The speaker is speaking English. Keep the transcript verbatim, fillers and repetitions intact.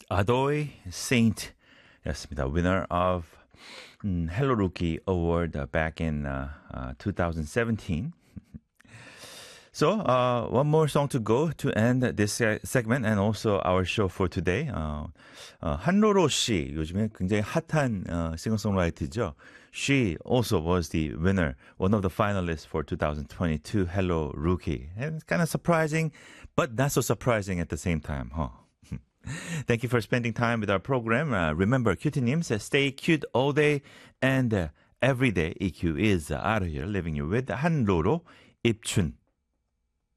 Adoy Saint 였습니다. Winner of um, Hello Rookie Award uh, back in uh, uh, twenty seventeen. So, uh, one more song to go to end this se- segment and also our show for today. Uh, uh, 한로로 씨, 요즘에 굉장히 핫한 uh, singer-songwriter죠. She also was the winner, one of the finalists for twenty twenty-two Hello Rookie. And it's kind of surprising, but not so surprising at the same time, huh? Thank you for spending time with our program. Uh, remember, cutie-nims, uh, stay cute all day and uh, every day. E Q is uh, out of here, leaving you with 한로로 입춘.